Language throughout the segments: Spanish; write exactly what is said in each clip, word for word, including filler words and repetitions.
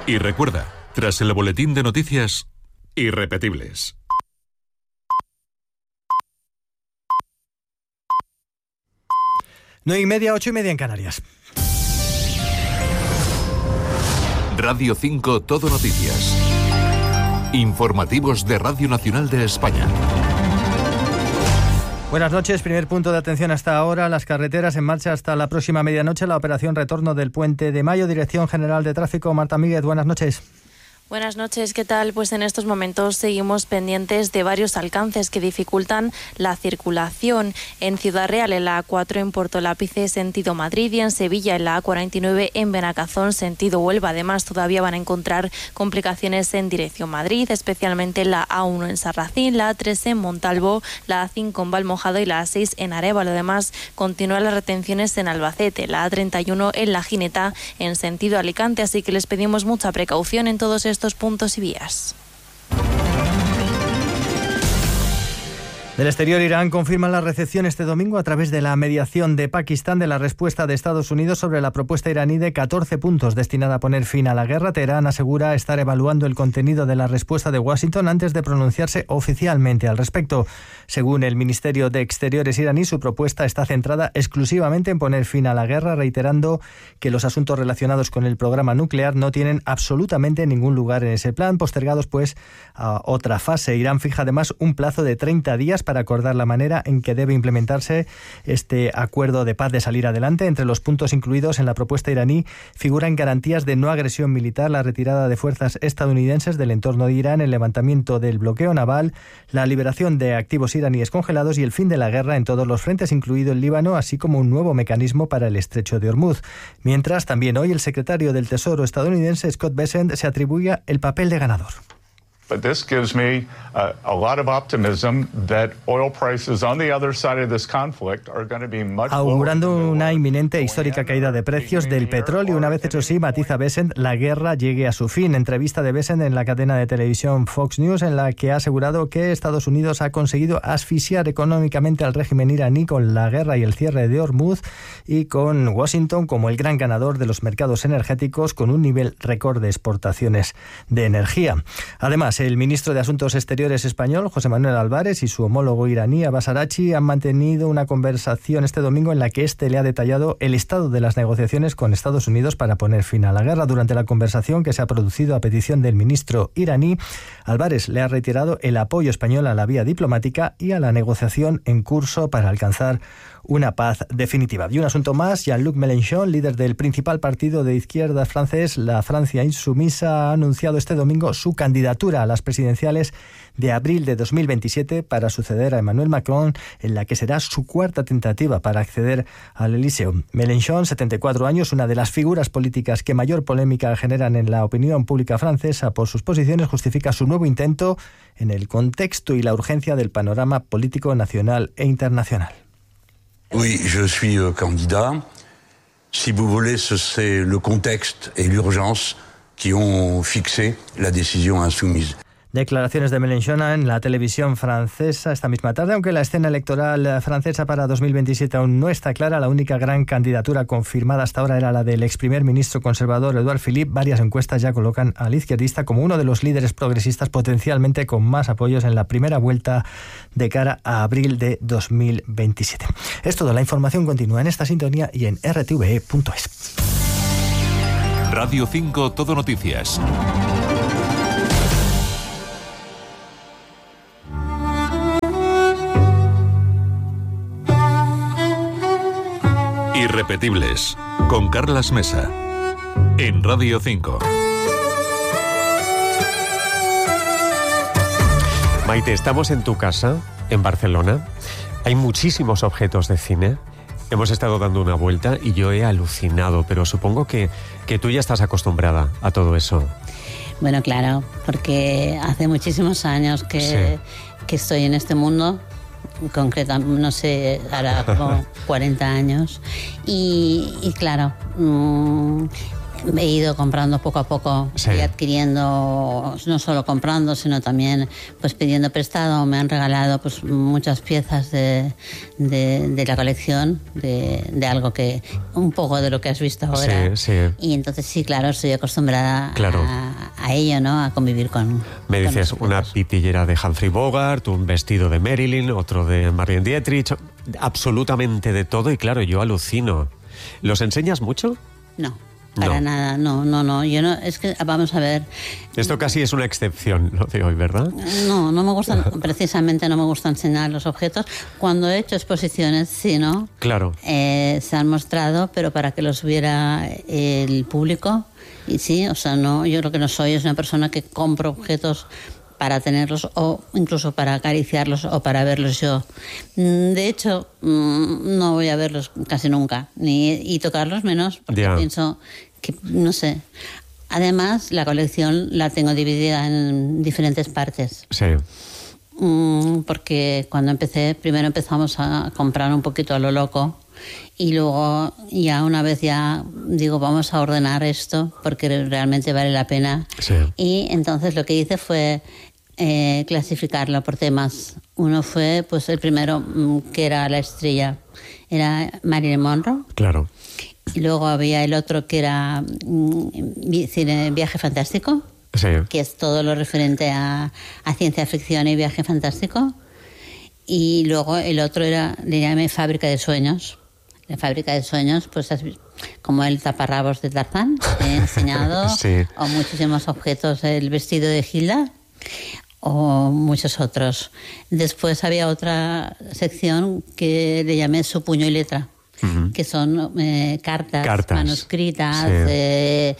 Y recuerda, tras el boletín de noticias, irrepetibles. Nueve y media, ocho y media en Canarias. Radio cinco Todo Noticias. Informativos de Radio Nacional de España. Buenas noches. Primer punto de atención hasta ahora. Las carreteras en marcha hasta la próxima medianoche. La operación retorno del Puente de Mayo. Dirección General de Tráfico, Marta Míguez. Buenas noches. Buenas noches, ¿qué tal? Pues en estos momentos seguimos pendientes de varios alcances que dificultan la circulación. En Ciudad Real, en la A cuatro en Puerto Lápice, sentido Madrid, y en Sevilla, en la A cuarenta y nueve en Benacazón, sentido Huelva. Además, todavía van a encontrar complicaciones en dirección Madrid, especialmente la A uno en Sarracín, la A tres en Montalvo, la A cinco en Valmojado y la A seis en Arévalo. Además, continúan las retenciones en Albacete, la A treinta y uno en La Gineta, en sentido Alicante, así que les pedimos mucha precaución en todos estos puntos y vías. Del exterior, Irán confirma la recepción este domingo a través de la mediación de Pakistán de la respuesta de Estados Unidos sobre la propuesta iraní de catorce puntos destinada a poner fin a la guerra. Teherán asegura estar evaluando el contenido de la respuesta de Washington antes de pronunciarse oficialmente al respecto. Según el Ministerio de Exteriores iraní, su propuesta está centrada exclusivamente en poner fin a la guerra, reiterando que los asuntos relacionados con el programa nuclear no tienen absolutamente ningún lugar en ese plan, postergados pues a otra fase. Irán fija además un plazo de treinta días para acordar la manera en que debe implementarse este acuerdo de paz de salir adelante. Entre los puntos incluidos en la propuesta iraní figuran garantías de no agresión militar, la retirada de fuerzas estadounidenses del entorno de Irán, el levantamiento del bloqueo naval, la liberación de activos iraníes congelados y el fin de la guerra en todos los frentes, incluido el Líbano, así como un nuevo mecanismo para el estrecho de Hormuz. Mientras, también hoy el secretario del Tesoro estadounidense, Scott Bessent, se atribuía el papel de ganador. But this gives me uh, a lot of optimism that oil prices on the other side of this conflict are going to be much lower. Augurando una inminente e histórica caída de precios del petróleo. Una vez hecho sí, matiza Bessent, la guerra llegue a su fin. Entrevista de Bessent en la cadena de televisión Fox News, en la que ha asegurado que Estados Unidos ha conseguido asfixiar económicamente al régimen iraní con la guerra y el cierre de Hormuz, y con Washington como el gran ganador de los mercados energéticos, con un nivel récord de exportaciones de energía. Además, el ministro de Asuntos Exteriores español, José Manuel Álvarez, y su homólogo iraní, Abbas Araghchi, han mantenido una conversación este domingo en la que éste le ha detallado el estado de las negociaciones con Estados Unidos para poner fin a la guerra. Durante la conversación, que se ha producido a petición del ministro iraní, Álvarez le ha reiterado el apoyo español a la vía diplomática y a la negociación en curso para alcanzar una paz definitiva. Y un asunto más, Jean-Luc Mélenchon, líder del principal partido de izquierda francés, la Francia Insumisa, ha anunciado este domingo su candidatura a las presidenciales de abril de dos mil veintisiete para suceder a Emmanuel Macron, en la que será su cuarta tentativa para acceder al Elíseo. Mélenchon, setenta y cuatro años, una de las figuras políticas que mayor polémica generan en la opinión pública francesa por sus posiciones, justifica su nuevo intento en el contexto y la urgencia del panorama político nacional e internacional. Oui, je suis euh, candidat. Si vous voulez, c'est le contexte et l'urgence qui ont fixé la décision insoumise. Declaraciones de Mélenchon en la televisión francesa esta misma tarde. Aunque la escena electoral francesa para dos mil veintisiete aún no está clara, la única gran candidatura confirmada hasta ahora era la del ex primer ministro conservador Edouard Philippe. Varias encuestas ya colocan al izquierdista como uno de los líderes progresistas potencialmente con más apoyos en la primera vuelta de cara a abril de dos mil veintisiete. Es todo. La información continúa en esta sintonía y en r t v e punto es. Radio cinco Todo Noticias. Irrepetibles, con Carlas Mesa, en Radio cinco. Maite, estamos en tu casa, en Barcelona. Hay muchísimos objetos de cine. Hemos estado dando una vuelta y yo he alucinado, pero supongo que, que tú ya estás acostumbrada a todo eso. Bueno, claro, porque hace muchísimos años que, sí. que estoy en este mundo. Concretamente, no sé, hará como cuarenta años. Y, y claro, mmm, he ido comprando poco a poco, Sí. y adquiriendo, no solo comprando, sino también pues pidiendo prestado. Me han regalado pues muchas piezas de, de, de la colección, de, de algo que, un poco de lo que has visto ahora. Sí, sí. Y entonces sí, claro, estoy acostumbrada Claro. a, a ello, ¿no? A convivir con... Me con dices los una objetos. pitillera de Humphrey Bogart, un vestido de Marilyn, otro de Marlene Dietrich, absolutamente de todo, y claro, yo alucino. ¿Los enseñas mucho? No, para No. nada, no, no, no. Yo no, es que, vamos a ver, Esto casi es una excepción, lo de hoy, ¿verdad? no, no me gustan, precisamente no me gusta enseñar los objetos. Cuando he hecho exposiciones, sí, ¿no? Claro. Eh, se han mostrado, pero para que los viera el público. Y sí, o sea, no, yo lo que no soy es una persona que compra objetos para tenerlos o incluso para acariciarlos o para verlos yo. Mm, De hecho, mm, no voy a verlos casi nunca, ni y tocarlos menos, porque Ya. pienso que, no sé. Además, la colección la tengo dividida en diferentes partes. Sí. Mm, Porque cuando empecé, primero empezamos a comprar un poquito a lo loco y luego ya una vez ya digo, vamos a ordenar esto porque realmente vale la pena. Sí. Y entonces lo que hice fue eh, clasificarlo por temas. Uno fue, pues el primero, mm, que era la estrella, era Marilyn Monroe. Claro. Y luego había el otro que era mm, vi- cine, viaje fantástico, Sí. que es todo lo referente a, a ciencia ficción y viaje fantástico. Y luego el otro era, le llamé Fábrica de Sueños. La Fábrica de Sueños, pues has vi- como el taparrabos de Tarzán, que he enseñado, Sí. o muchísimos objetos, el vestido de Hilda, o muchos otros. Después había otra sección que le llamé Su puño y letra, Ujú. que son eh, cartas, Cartas, manuscritas, sí. eh,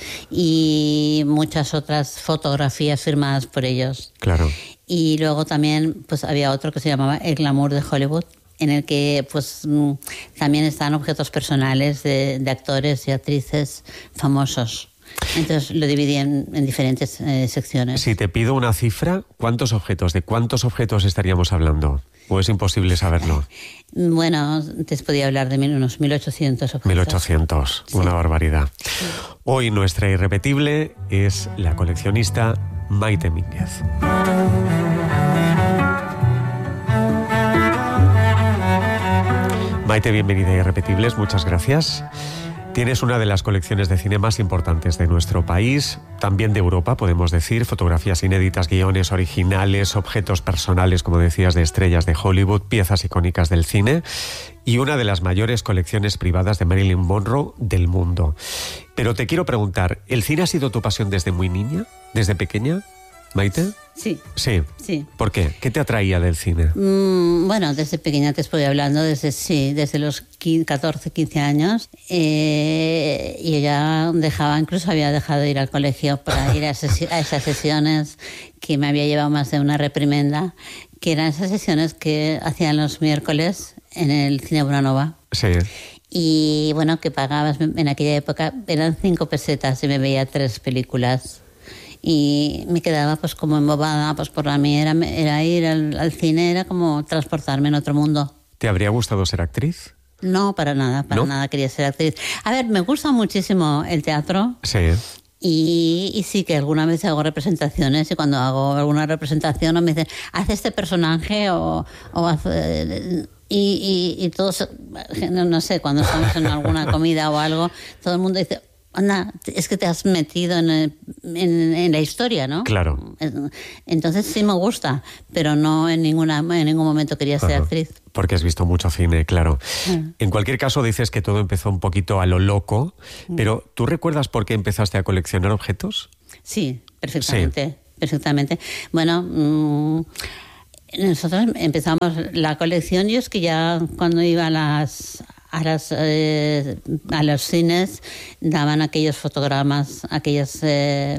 y muchas otras fotografías firmadas por ellos. Claro. Y luego también pues había otro que se llamaba El glamour de Hollywood, en el que pues mm, también están objetos personales de, de actores y actrices famosos. Entonces lo dividí en, en diferentes eh, secciones. Si te pido una cifra, ¿cuántos objetos? ¿De cuántos objetos estaríamos hablando? ¿O es imposible saberlo? Bueno, te podía hablar de mil, unos mil ochocientos objetos. mil ochocientos, Sí. una barbaridad. Hoy nuestra irrepetible es la coleccionista Maite Mínguez. Maite, bienvenida a Irrepetibles, muchas gracias. Tienes una de las colecciones de cine más importantes de nuestro país, también de Europa, podemos decir, fotografías inéditas, guiones originales, objetos personales, como decías, de estrellas de Hollywood, piezas icónicas del cine y una de las mayores colecciones privadas de Marilyn Monroe del mundo. Pero te quiero preguntar, ¿el cine ha sido tu pasión desde muy niña, desde pequeña, Maite? Sí, Sí. sí. ¿Por qué? ¿Qué te atraía del cine? Mm, Bueno, desde pequeña te estoy hablando, desde sí, desde los quince, catorce, quince años. Eh, y ella dejaba, incluso había dejado de ir al colegio para ir a, sesi- a esas sesiones que me había llevado más de una reprimenda, que eran esas sesiones que hacían los miércoles en el Cine Bonanova. Sí. Y bueno, que pagabas en aquella época, eran cinco pesetas y me veía tres películas. Y me quedaba pues como embobada, pues por mí era, era ir al, al cine, era como transportarme en otro mundo. ¿Te habría gustado ser actriz? No, para nada, para ¿No? nada quería ser actriz. A ver, me gusta muchísimo el teatro Sí. y, y sí que alguna vez hago representaciones y cuando hago alguna representación me dicen, haz este personaje o, o haz... eh, y, y, y todos, no, no sé, cuando estamos en alguna comida o algo, todo el mundo dice... Anda, es que te has metido en, el- en, en la historia, ¿no? Claro. Entonces sí me gusta, pero no en ninguna en ningún momento quería ser Ajá. actriz. Porque has visto mucho cine, claro. Mm. En cualquier caso, dices que todo empezó un poquito a lo loco, pero ¿tú recuerdas por qué empezaste a coleccionar objetos? Sí, perfectamente, perfectamente. Bueno, mmm, nosotros empezamos la colección. Yo es que ya cuando iba a las a las eh, a los cines daban aquellos fotogramas, aquellos eh,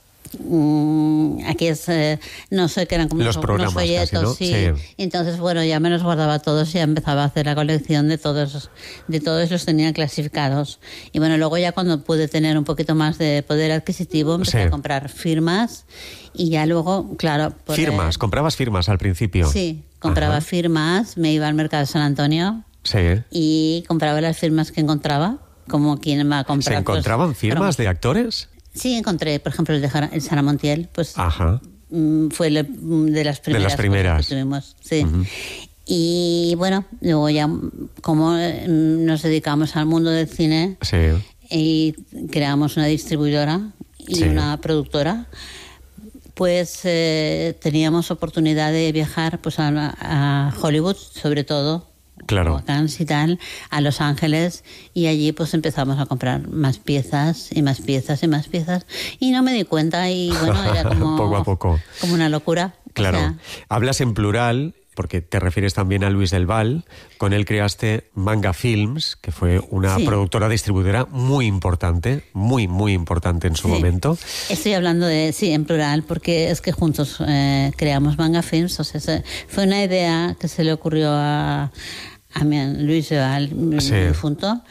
mm, aquellos eh, no sé qué eran como Los unos programas folletos, casi, ¿no? sí. Sí. Entonces bueno, ya me los guardaba todos y ya empezaba a hacer la colección de todos, de todos los tenían clasificados. Y bueno, luego ya cuando pude tener un poquito más de poder adquisitivo empecé Sí. a comprar firmas y ya luego, claro, por, Firmas, eh, comprabas firmas al principio. sí, compraba Ajá. firmas, me iba al mercado de San Antonio Sí. y compraba las firmas que encontraba, como quien va a comprar. ¿Se encontraban pues, firmas pero, de actores? Sí, encontré, por ejemplo, el de el Sara Montiel, pues Ajá. fue le, de las primeras. De las primeras. Que tuvimos, sí. Uh-huh. Y bueno, luego ya, como nos dedicamos al mundo del cine, sí. y creamos una distribuidora y sí. una productora, pues eh, teníamos oportunidad de viajar pues a, a Hollywood, sobre todo, claro, a Cannes y tal, a Los Ángeles, y allí pues empezamos a comprar más piezas y más piezas y más piezas, y no me di cuenta, y bueno, era como poco a poco, como una locura. Claro, o sea, hablas en plural porque te refieres también a Luis del Val. Con él creaste Manga Films, que fue una sí. productora distribuidora muy importante, muy, muy importante en su sí. momento. Estoy hablando de, sí, en plural, porque es que juntos eh, creamos Manga Films. O sea, fue una idea que se le ocurrió a, a mi, Luis del Val, sí. mi junto.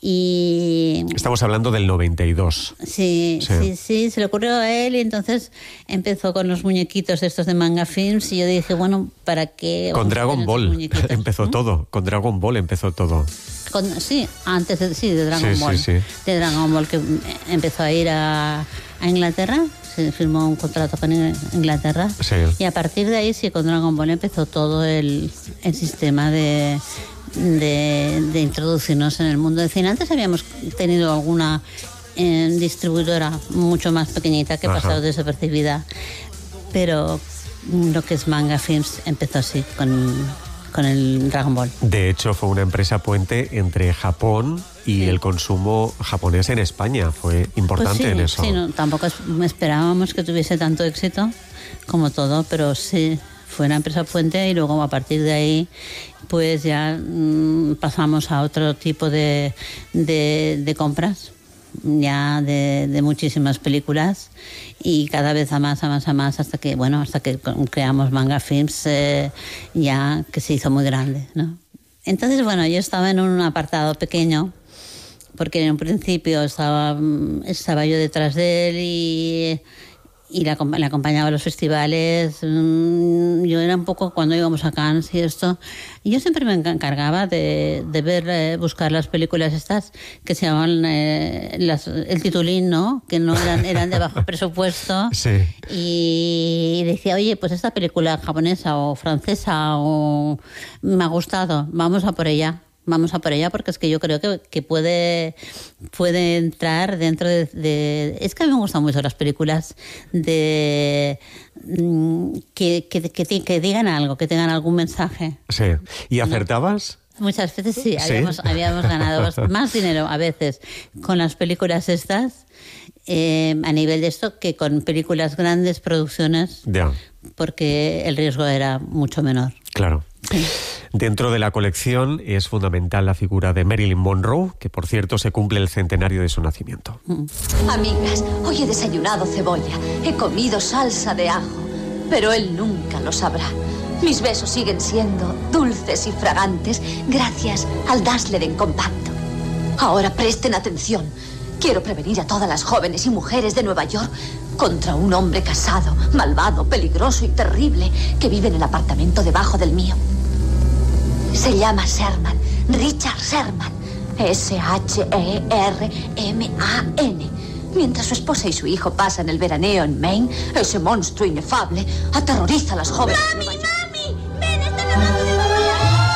Y estamos hablando del noventa y dos. Sí, sí, sí, sí, se le ocurrió a él y entonces empezó con los muñequitos estos de Manga Films y yo dije, bueno, ¿para qué? Con Dragon Ball empezó ¿Mm? todo, con Dragon Ball empezó todo. Con, sí, antes de, sí, de Dragon sí, Ball. Sí, sí. De Dragon Ball, que empezó a ir a, a Inglaterra, se firmó un contrato con Inglaterra sí. y a partir de ahí sí, con Dragon Ball empezó todo el, el sistema de... De, de introducirnos en el mundo del cine. Antes habíamos tenido alguna eh, distribuidora mucho más pequeñita que ha pasado desapercibida, pero lo que es Manga Films empezó así con, con el Dragon Ball. De hecho, fue una empresa puente entre Japón y sí. el consumo japonés en España. Fue importante pues sí, en eso. Sí, no, tampoco esperábamos que tuviese tanto éxito como todo, pero sí. Fue una empresa puente y luego a partir de ahí pues ya mmm, pasamos a otro tipo de, de, de compras, ya de, de muchísimas películas y cada vez a más, a más, a más, hasta que, bueno, hasta que creamos Manga Films, eh, ya que se hizo muy grande, ¿no? Entonces, bueno, yo estaba en un apartado pequeño, porque en un principio estaba, estaba yo detrás de él y... y la, la acompañaba a los festivales. Yo era un poco cuando íbamos a Cannes y esto, y yo siempre me encargaba de, de ver, eh, buscar las películas estas que se llamaban eh, las, el titulín, ¿no? Que no eran, eran de bajo presupuesto. Sí. Y decía, oye, pues esta película japonesa o francesa o me ha gustado, vamos a por ella. Vamos a por ella porque es que yo creo que, que puede, puede entrar dentro de, de... Es que a mí me gustan mucho las películas de que, que, que, que digan algo, que tengan algún mensaje. Sí. ¿Y acertabas? ¿No? Muchas veces sí, ¿Sí? Habíamos, habíamos ganado más dinero a veces con las películas estas, eh, a nivel de esto, que con películas grandes, producciones, ya. Porque el riesgo era mucho menor. Claro. Sí. Dentro de la colección es fundamental la figura de Marilyn Monroe, que por cierto se cumple el centenario de su nacimiento. Amigas, hoy he desayunado cebolla, he comido salsa de ajo, pero él nunca lo sabrá. Mis besos siguen siendo dulces y fragantes gracias al Dasleden compacto. Ahora presten atención. Quiero prevenir a todas las jóvenes y mujeres de Nueva York contra un hombre casado, malvado, peligroso y terrible que vive en el apartamento debajo del mío. Se llama Sherman, Richard Sherman, S H E R M A N. Mientras su esposa y su hijo pasan el veraneo en Maine, ese monstruo inefable aterroriza a las jóvenes. ¡Mami, mami! ¡Ven, están hablando de papá!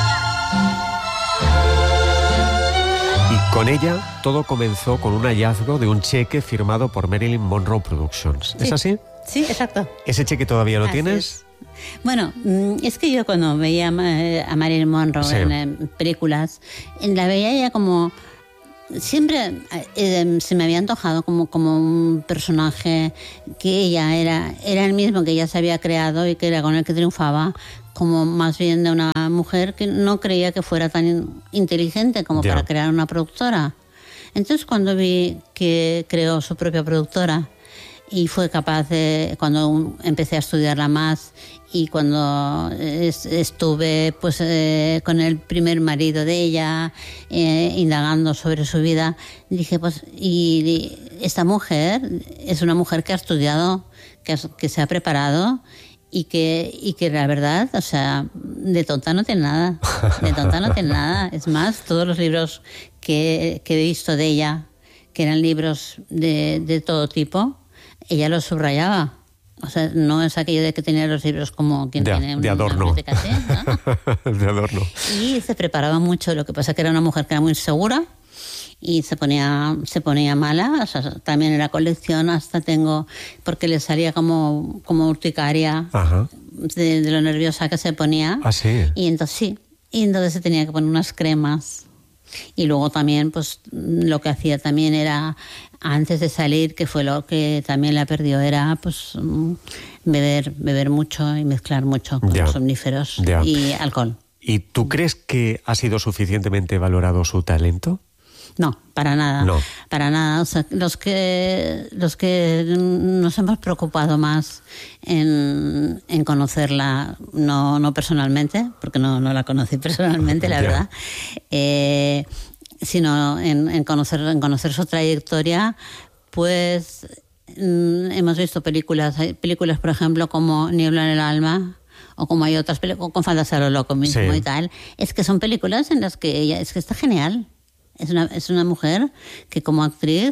Y con ella todo comenzó con un hallazgo de un cheque firmado por Marilyn Monroe Productions. ¿Es sí. así? Sí, exacto. ¿Ese cheque todavía lo así tienes? Es. Bueno, es que yo cuando veía a Marilyn Monroe sí. en películas, la veía ella como... Siempre eh, se me había antojado como, como un personaje que ella era, era el mismo que ella se había creado y que era con el que triunfaba, como más bien de una mujer que no creía que fuera tan inteligente como yeah. para crear una productora. Entonces cuando vi que creó su propia productora y fue capaz de, cuando empecé a estudiarla más y cuando estuve pues eh, con el primer marido de ella eh, indagando sobre su vida, dije pues y esta mujer es una mujer que ha estudiado, que, que se ha preparado y que, y que la verdad, o sea, de tonta no tiene nada, de tonta no tiene nada. Es más, todos los libros que, que he visto de ella, que eran libros de, de todo tipo, ella los subrayaba. O sea, no es aquello de que tenía los libros como quien de, tiene un, de adorno. una biblioteca, ¿no? De adorno. Y se preparaba mucho, lo que pasa que era una mujer que era muy segura y se ponía se ponía mala. O sea, también en la colección hasta tengo, porque le salía como, como urticaria de, de lo nerviosa que se ponía. Ah, sí. Y entonces sí, y entonces se tenía que poner unas cremas. Y luego también, pues lo que hacía también era, antes de salir, que fue lo que también la perdió, era pues beber beber mucho y mezclar mucho con ya. somníferos ya. y alcohol. ¿Y tú crees que ha sido suficientemente valorado su talento? No, para nada, no. para nada. O sea, los que los que nos hemos preocupado más en, en conocerla, no, no personalmente, porque no, no la conocí personalmente, la verdad, eh, sino en, en conocer en conocer su trayectoria, pues mm, hemos visto películas, hay películas, por ejemplo, como Niebla en el alma, o como hay otras películas, con Fantasía a lo loco mismo, sí. y tal. Es que son películas en las que ella, es que está genial. Es una, es una mujer que como actriz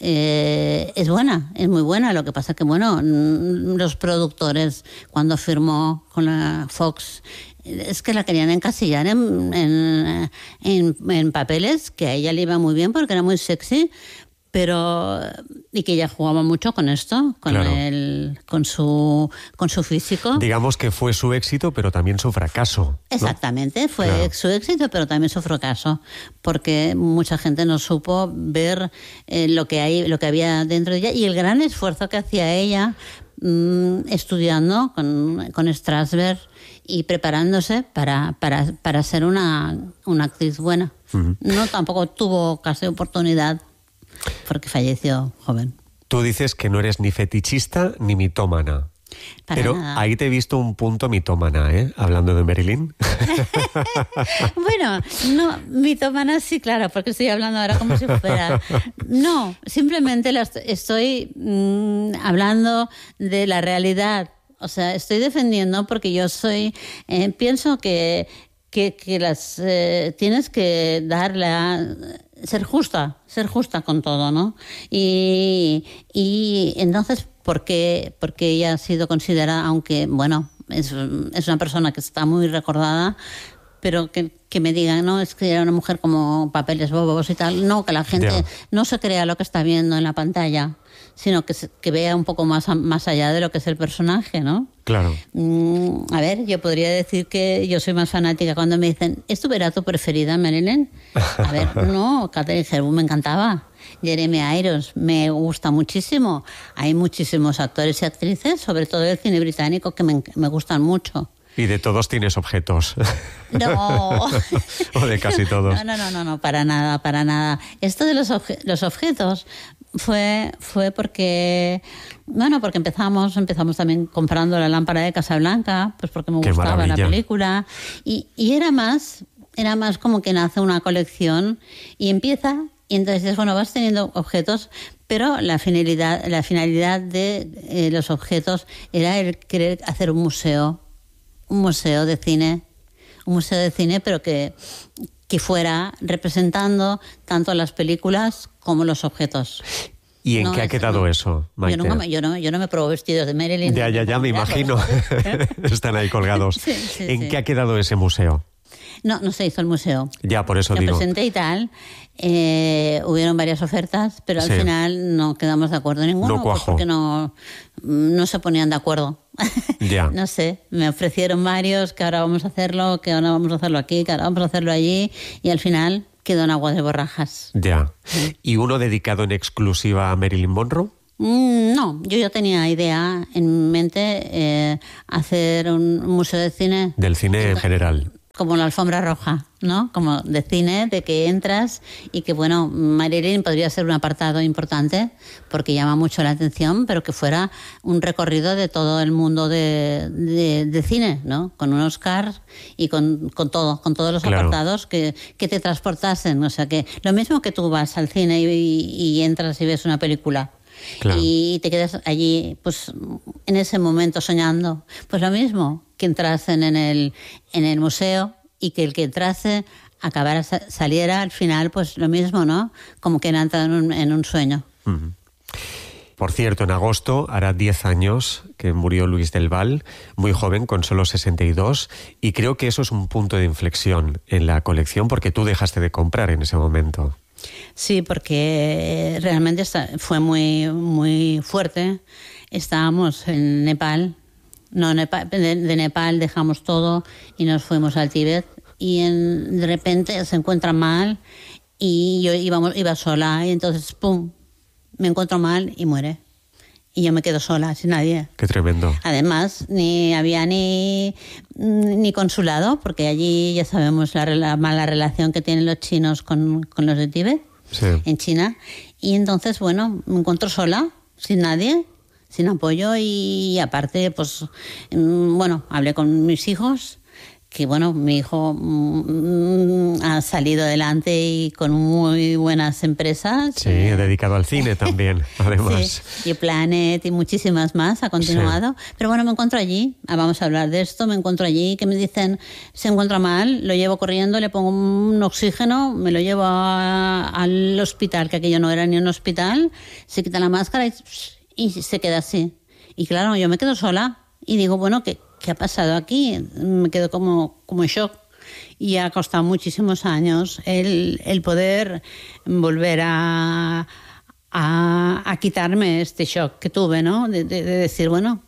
eh, es buena, es muy buena. Lo que pasa que, bueno, los productores, cuando firmó con la Fox, es que la querían encasillar en, en, en, en papeles que a ella le iba muy bien porque era muy sexy, pero y que ella jugaba mucho con esto, con claro. el, con su con su físico. Digamos que fue su éxito, pero también su fracaso, ¿no? Exactamente, fue claro. su éxito, pero también su fracaso, porque mucha gente no supo ver eh, lo que hay, lo que había dentro de ella y el gran esfuerzo que hacía ella mmm, estudiando con, con Strasberg y preparándose para, para, para ser una, una actriz buena. Uh-huh. No tampoco tuvo casi oportunidad porque falleció joven. Tú dices que no eres ni fetichista ni mitómana. Para Pero nada. ahí te he visto un punto mitómana, ¿eh? Hablando de Marilyn. Bueno, no, mitómana sí, claro, porque estoy hablando ahora como si fuera. No, simplemente la estoy mmm, hablando de la realidad. O sea, estoy defendiendo porque yo soy, eh, pienso que, que, que las eh, tienes que darle ser justa, ser justa con todo, ¿no? Y, y entonces, ¿por qué? Porque ella ha sido considerada, aunque, bueno, es, es una persona que está muy recordada, pero que, que me digan, no, es que era una mujer como papeles bobos y tal. No, que la gente yeah. no se crea lo que está viendo en la pantalla, sino que, se, que vea un poco más, más allá de lo que es el personaje, ¿no? Claro. Mm, a ver, yo podría decir que yo soy más fanática cuando me dicen, ¿es tu era tu preferida, Marilyn? A ver, no, Katharine Hepburn me encantaba. Jeremy Irons me gusta muchísimo. Hay muchísimos actores y actrices, sobre todo del cine británico, que me, me gustan mucho. Y de todos tienes objetos. No. O de casi todos. No, no, no, no, no, para nada, para nada. Esto de los, obje- los objetos fue, fue porque, bueno, porque empezamos, empezamos también comprando la lámpara de Casablanca, pues porque me Qué gustaba maravilla. la película. Y, y era más, era más como que nace una colección y empieza, y entonces, bueno, vas teniendo objetos, pero la finalidad, la finalidad de eh, los objetos era el querer hacer un museo. Un museo de cine, un museo de cine, pero que, que fuera representando tanto las películas como los objetos. ¿Y en no, qué ha eso quedado no. eso, Maite? Yo, nunca me, yo, no, yo no me pruebo vestidos de Marilyn. Ya, ya, ya, me imagino. Están ahí colgados. Sí, sí, ¿En sí. qué ha quedado ese museo? No, no se hizo el museo. Ya, por eso Lo digo. presenté y tal. Eh, hubieron varias ofertas, pero al Sí. final no quedamos de acuerdo en ninguno. No cuajó. Pues porque no, no se ponían de acuerdo. Ya. No sé, me ofrecieron varios que ahora vamos a hacerlo, que ahora vamos a hacerlo aquí, que ahora vamos a hacerlo allí, y al final quedó en aguas de borrajas. Ya. ¿Y uno dedicado en exclusiva a Marilyn Monroe? Mm, no, yo ya tenía idea en mente eh, hacer un museo de cine. Del cine en general. Como la alfombra roja, ¿no? Como de cine, de que entras y que, bueno, Marilyn podría ser un apartado importante porque llama mucho la atención, pero que fuera un recorrido de todo el mundo de, de, de cine, ¿no? Con un Oscar y con, con todo, con todos los Claro. apartados que, que te transportasen. O sea, que lo mismo que tú vas al cine y, y entras y ves una película. Claro. Y te quedas allí, pues, en ese momento soñando. Pues lo mismo, que entrasen en el, en el museo y que el que entrase acabara, saliera al final, pues lo mismo, ¿no? Como que entra en un, en un sueño. Uh-huh. Por cierto, en agosto hará diez años que murió Luis del Val, muy joven, con solo sesenta y dos, y creo que eso es un punto de inflexión en la colección porque tú dejaste de comprar en ese momento. Sí, porque realmente fue muy, muy fuerte. Estábamos en Nepal, no, Nepal, de, de Nepal dejamos todo y nos fuimos al Tíbet y en, de repente se encuentra mal y yo íbamos, iba sola y entonces, ¡pum!, me encuentro mal y muere. Y yo me quedo sola, sin nadie. Qué tremendo. Además, ni había ni, ni consulado, porque allí ya sabemos la, la mala relación que tienen los chinos con, con los de Tíbet, sí, en China. Y entonces, bueno, me encuentro sola, sin nadie, sin apoyo. Y aparte, pues, bueno, hablé con mis hijos, que bueno, mi hijo mm, ha salido adelante y con muy buenas empresas. Sí, eh, dedicado al cine también, además. Sí, y Planet y muchísimas más ha continuado. Sí. Pero bueno, me encuentro allí, vamos a hablar de esto, me encuentro allí, que me dicen, se encuentra mal, lo llevo corriendo, le pongo un oxígeno, me lo llevo a, al hospital, que aquello no era ni un hospital, se quita la máscara y, y se queda así. Y claro, yo me quedo sola y digo, bueno, ¿qué? ¿Qué ha pasado aquí? Me quedo como, como en shock. Y ha costado muchísimos años el, el poder volver a, a, a quitarme este shock que tuve, ¿no? De, de, de decir, bueno,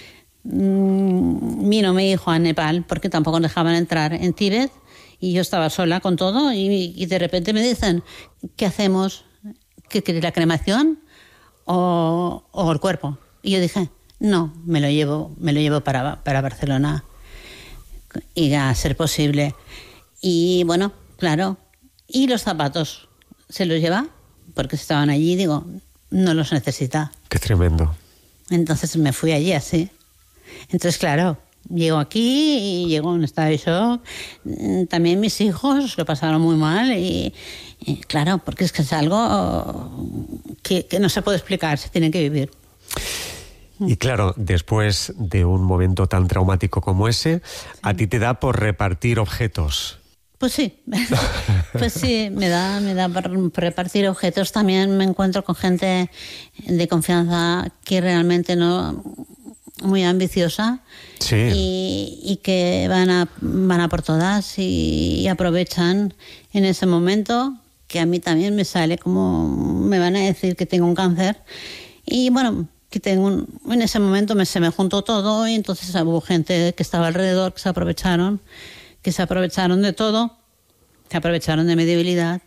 mmm, vino mi hijo a Nepal porque tampoco dejaban entrar en Tíbet y yo estaba sola con todo y, y de repente me dicen, ¿qué hacemos? ¿Qué queréis, la cremación o, o el cuerpo? Y yo dije, no, me lo llevo, me lo llevo para, para Barcelona y a ser posible. Y bueno, claro, y los zapatos se los lleva porque estaban allí, digo, no los necesita. Qué tremendo. Entonces me fui allí así. Entonces, claro, llego aquí y llego en estado de shock. También mis hijos lo pasaron muy mal y, y claro, porque es que es algo que, que no se puede explicar, se tiene que vivir. Y claro, después de un momento tan traumático como ese, sí, a ti te da por repartir objetos. Pues sí, pues sí, me da, me da por repartir objetos. También me encuentro con gente de confianza que realmente no, muy ambiciosa, sí, y, y que van a, van a por todas y, y aprovechan en ese momento que a mí también me sale como me van a decir que tengo un cáncer y bueno, que tengo un, en ese momento me, se me juntó todo y entonces hubo gente que estaba alrededor que se aprovecharon, que se aprovecharon de todo, se aprovecharon de mi debilidad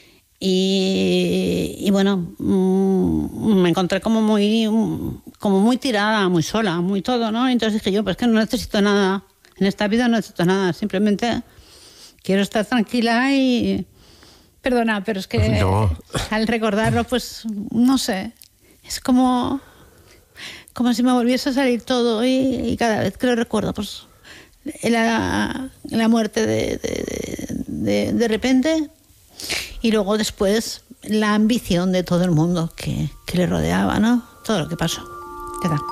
y, y bueno, mmm, me encontré como muy, como muy tirada, muy sola, muy todo, ¿no? Entonces dije yo, pues que no necesito nada, en esta vida no necesito nada, simplemente quiero estar tranquila y... Perdona, pero es que no. Al recordarlo, pues, no sé, es como... como si me volviese a salir todo y, y cada vez que lo recuerdo, pues la, la muerte de, de, de, de repente y luego después la ambición de todo el mundo que, que le rodeaba, ¿no? Todo lo que pasó. ¿Qué tal?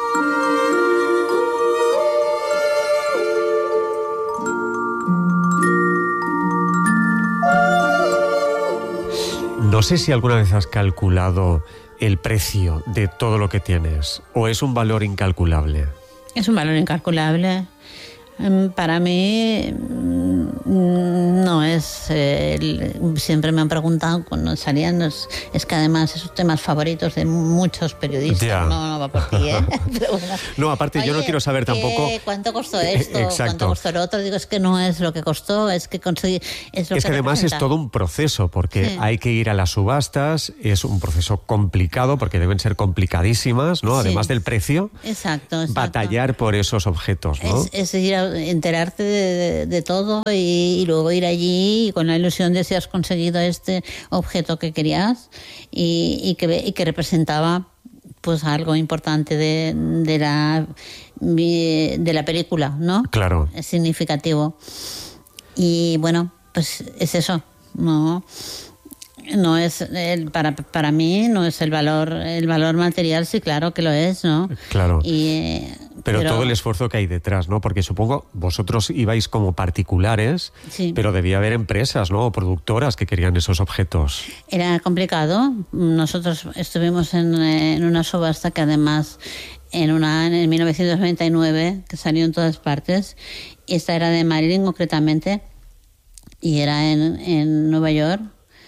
No sé si alguna vez has calculado el precio de todo lo que tienes, ¿o es un valor incalculable? Es un valor incalculable. Para mí no es... Eh, siempre me han preguntado cuando salían... Es, es que además esos temas favoritos de muchos periodistas. Ya. No, no va por ti, ¿eh? Pero bueno. No, aparte, oye, yo no quiero saber tampoco... ¿Cuánto costó esto? Exacto. ¿Cuánto costó lo otro? Digo, es que no es lo que costó, es que conseguí... Es, lo es que, que además es todo un proceso, porque sí, hay que ir a las subastas, es un proceso complicado, porque deben ser complicadísimas, ¿no? Sí. Además del precio. Exacto, exacto. Batallar por esos objetos, ¿no? Es, es ir a enterarte de, de, de todo y, y luego ir allí con la ilusión de si has conseguido este objeto que querías y, y, que, y que representaba pues algo importante de, de la de la película, ¿no? Claro. Es significativo. Y bueno, pues es eso, ¿no? no es el, para para mí no es el valor el valor material, sí, claro que lo es, ¿no? Claro. Y, pero, pero todo el esfuerzo que hay detrás, ¿no? Porque supongo vosotros ibais como particulares, sí. pero debía haber empresas, ¿no? O productoras que querían esos objetos. Era complicado. Nosotros estuvimos en, en una subasta que además en una en mil novecientos noventa y nueve que salió en todas partes. Esta era de Marilyn concretamente y era en, en Nueva York.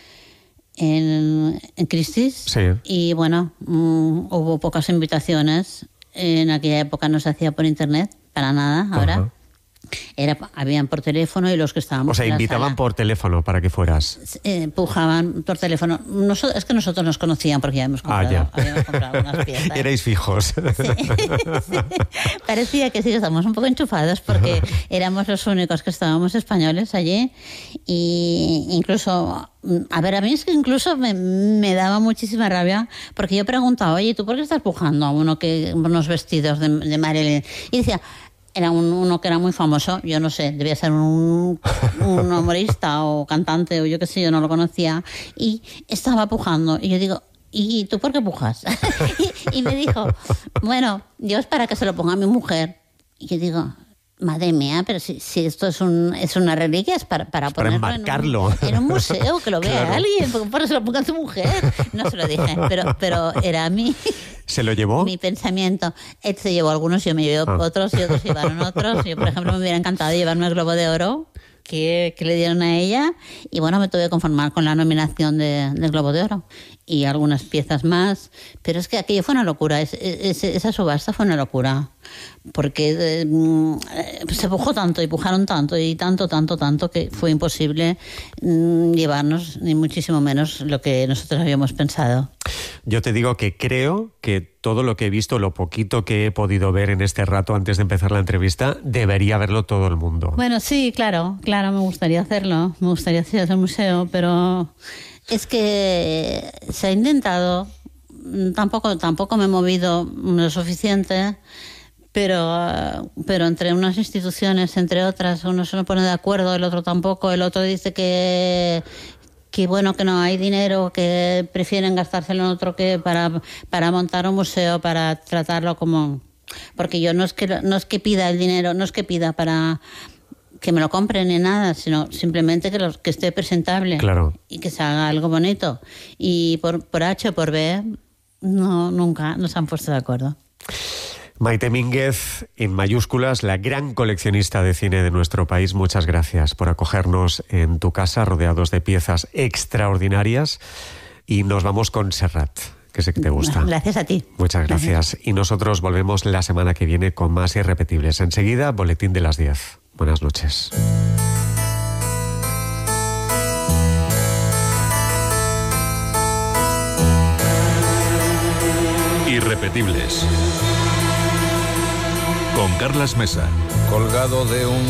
En, en Christie's, sí. Y bueno, mmm, hubo pocas invitaciones. En aquella época no se hacía por internet, para nada. Ahora Ajá. era habían por teléfono y los que estábamos. O sea, en la invitaban sala, por teléfono para que fueras. Eh, empujaban por teléfono. Nosotros, es que nosotros nos conocían porque ya hemos comprado, Ah, ya. habíamos comprado unas piezas. Erais fijos. Sí, sí. Parecía que sí, que estábamos un poco enchufados porque éramos los únicos que estábamos españoles allí. Y incluso, a ver, a mí es que incluso me, me daba muchísima rabia porque yo preguntaba, oye, ¿tú por qué estás pujando a uno que unos vestidos de, de Marilyn? Y decía, era un, uno que era muy famoso, yo no sé, debía ser un, un humorista o cantante o yo qué sé, yo no lo conocía, y estaba pujando. Y yo digo, ¿y tú por qué pujas? y, y me dijo, bueno, yo es para que se lo ponga a mi mujer. Y yo digo, madre mía, pero si, si esto es un es una reliquia, es para, para es para ponerlo enmarcarlo. en un, en un museo, que lo vea Claro. alguien, porque por eso se lo ponga a su mujer. No se lo dije, pero, pero era mi, ¿Se lo llevó? mi pensamiento. Él se llevó algunos, yo me llevé Ah. otros y otros llevaron otros. Yo, por ejemplo, me hubiera encantado llevarme el Globo de Oro que, que le dieron a ella, y bueno, me tuve que conformar con la nominación de, del Globo de Oro y algunas piezas más, pero es que aquello fue una locura. Es, es, esa subasta fue una locura porque eh, se pujó tanto y pujaron tanto y tanto, tanto, tanto que fue imposible mm, llevarnos ni muchísimo menos lo que nosotros habíamos pensado. Yo te digo que creo que todo lo que he visto, lo poquito que he podido ver en este rato antes de empezar la entrevista, debería verlo todo el mundo. Bueno, sí, claro, claro, me gustaría hacerlo, me gustaría hacer el museo, pero es que se ha intentado, tampoco, tampoco me he movido lo suficiente, pero, pero entre unas instituciones, entre otras, uno se no pone de acuerdo, el otro tampoco, el otro dice que... que bueno, que no hay dinero, que prefieren gastárselo en otro que para, para montar un museo, para tratarlo como... Porque yo no es que no es que pida el dinero, no es que pida para que me lo compren ni nada, sino simplemente que, los, que esté presentable. Claro. Y que se haga algo bonito. Y por, por H o por B, no, nunca nos han puesto de acuerdo. Maite Mínguez, en mayúsculas, la gran coleccionista de cine de nuestro país, muchas gracias por acogernos en tu casa, rodeados de piezas extraordinarias. Y nos vamos con Serrat, que sé que te gusta. Gracias a ti. Muchas gracias. gracias. Y nosotros volvemos la semana que viene con más irrepetibles. Enseguida, boletín de las diez. Buenas noches. Irrepetibles. Con Carlas Mesa. Colgado de un